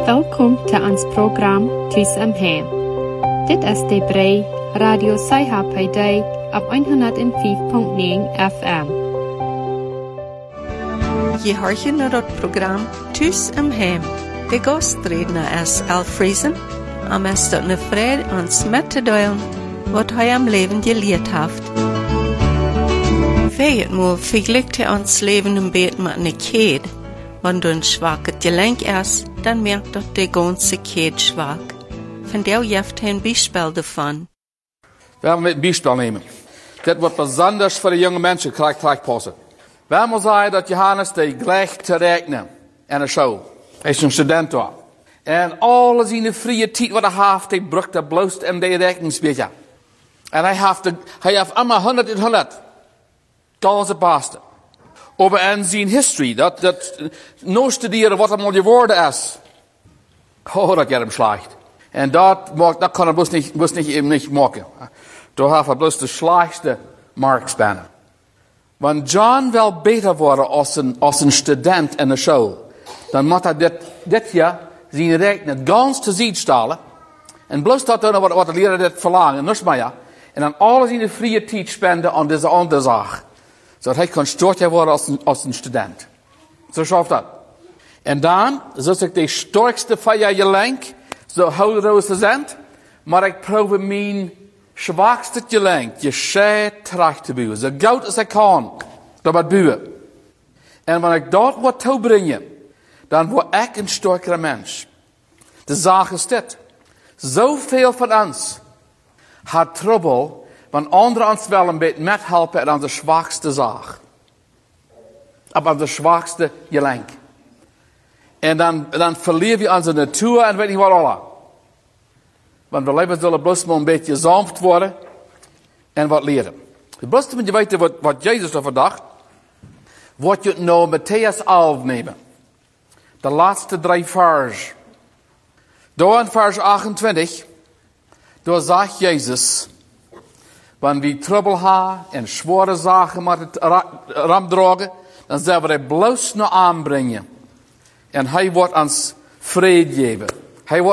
Welkom til ons program Thuis am Heim. Dit is de Brei Radio Sci-Fi op 105.9 FM. Je hoort je naar het programma Thuis am Heim. De gastredner is Al Friesen. En is tot een vrede ons met te delen wat hij am leven geleerd heeft. Veelmaal vergelijkt hij ons leven een beetje met een keed. Wenn du ein schwaches Gelenk ist, dann merkt doch die ganze Keed schwach. Von der gibt ein Beispiel davon. Wir werden ein Beispiel nehmen. Das wird besonders für die jungen Menschen gleich passen. Wenn wir sagen, dass Johannes die gleich zu rechnen in der Schule. Er ist ein Student da. Und alle seine freie Zeit, die er hat, die braucht er bloß in die Rechnungsbücher. Und hij heeft immer 100 und 100. Das ist das Beste. Aber in zijn history, dat no studieren wat er mal geworden is. Oh, dat gaat hem slecht. En dat kan er bloß nicht machen. Da hat er bloß de slechtste Markspannen. Wenn John wel beter worden als een student in de school, dan moet hij dit jaar zijn recht ganz te ziet stellen. En bloß dat doen wat de leraar dit verlangen, niks meer. En dan alles in de vrije tijd spenden aan deze andere zaak. Zodat hij kan sterker worden als een student. Zo schafft dat. En dan, zoals ik de sterkste van je gelenk, zo houdeloos zijn, maar ik probeer mijn zwakste gelenk, je schei terug te bouwen. Zo goed als ik kan, dat wat bouwen. En wanneer ik dat wat toebrengen, dan word ik een sterkere mens. De zaak is dit. Zoveel van ons had trouble, want anderen ons wel een beetje methelpen aan de zwakste zaak. Aan de zwakste gelenk. En dan verliezen we onze natuur en weet niet wat alle. Want we leven zullen bloos maar een beetje zanft worden en wat leren. Het beste moet je weten wat Jezus ervan dacht. Wat je nou Matthäus 11 nemen. De laatste 3 vers. Door in vers 28. Door zegt Jezus. Wanneer we trouble hebben en zware zaken met het ramdragen, dan zullen we het bloos naar aanbrengen. En hij wordt ons vrede geven.